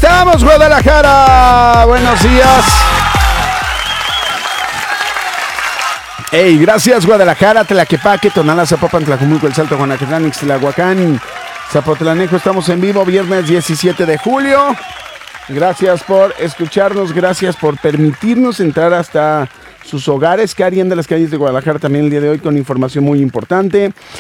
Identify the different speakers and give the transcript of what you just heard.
Speaker 1: estamos, Guadalajara. Buenos días. Hey, gracias, Guadalajara, Tlaquepaque, Tonalá, Zapopan, Tlajumulco, El Salto, Juanacatlán, Ixtlahuacán, Zapotlanejo. Estamos en vivo, viernes 17 de julio. Gracias por escucharnos, gracias por permitirnos entrar hasta sus hogares. ¿Qué harían de las calles de Guadalajara también el día de hoy con información muy importante?